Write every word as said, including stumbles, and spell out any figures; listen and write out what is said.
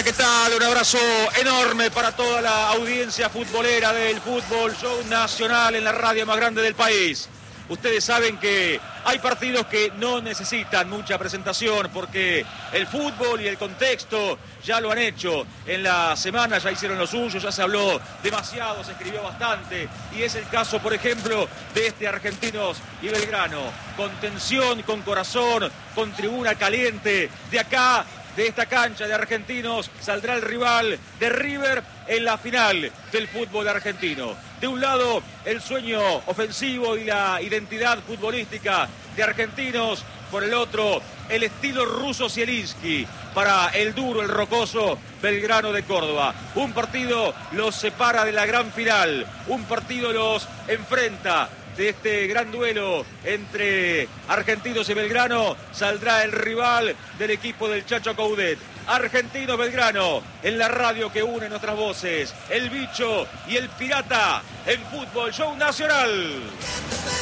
¿qué tal? Un abrazo enorme para toda la audiencia futbolera del Fútbol Show Nacional en la radio más grande del país. Ustedes saben que hay partidos que no necesitan mucha presentación porque el fútbol y el contexto ya lo han hecho. En la semana ya hicieron lo suyo, ya se habló demasiado, se escribió bastante. Y es el caso, por ejemplo, de este Argentinos y Belgrano. Con tensión, con corazón, con tribuna caliente. De acá, de esta cancha de Argentinos, saldrá el rival de River en la final del fútbol argentino. De un lado, el sueño ofensivo y la identidad futbolística de Argentinos. Por el otro, el estilo ruso Zielinski para el duro, el rocoso Belgrano de Córdoba. Un partido los separa de la gran final. Un partido los enfrenta. De este gran duelo entre Argentinos y Belgrano saldrá el rival del equipo del Chacho Coudet. Argentinos Belgrano, en la radio que une nuestras voces, el bicho y el pirata en Fútbol Show Nacional.